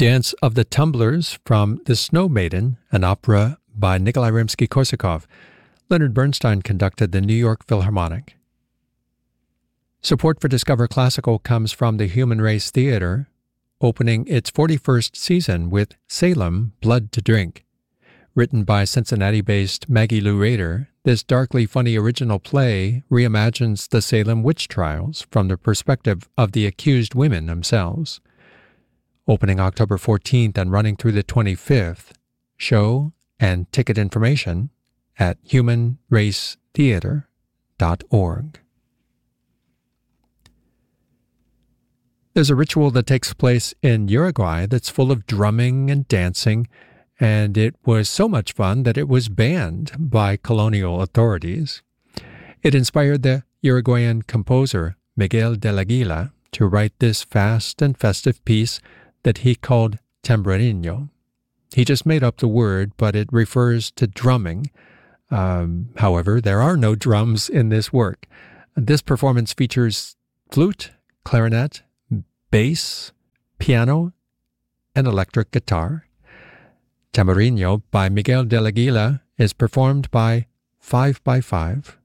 Dance of the Tumblers from The Snow Maiden, an opera by Nikolai Rimsky-Korsakov. Leonard Bernstein conducted the New York Philharmonic. Support for Discover Classical comes from the Human Race Theater, opening its 41st season with Salem, Blood to Drink. Written by Cincinnati-based Maggie Lou Rader, this darkly funny original play reimagines the Salem witch trials from the perspective of the accused women themselves. Opening October 14th and running through the 25th, show and ticket information at humanracetheater.org. There's a ritual that takes place in Uruguay that's full of drumming and dancing, and it was so much fun that it was banned by colonial authorities. It inspired the Uruguayan composer Miguel del Aguila to write this fast and festive piece that he called Tamborino. He just made up the word, but it refers to drumming. However, there are no drums in this work. This performance features flute, clarinet, bass, piano, and electric guitar. Tamborino by Miguel del Aguila is performed by 5x5